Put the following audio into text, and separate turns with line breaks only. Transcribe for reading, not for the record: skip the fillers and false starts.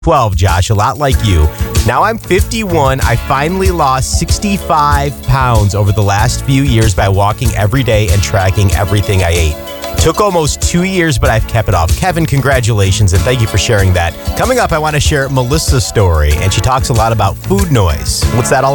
12, Josh, a lot like you. Now I'm 51. I finally lost 65 pounds over the last few years by walking every day and tracking everything I ate. Took almost 2 years, but I've kept it off. Kevin, congratulations, and thank you for sharing that. Coming up, I want to share Melissa's story, and she talks a lot about food noise. What's that all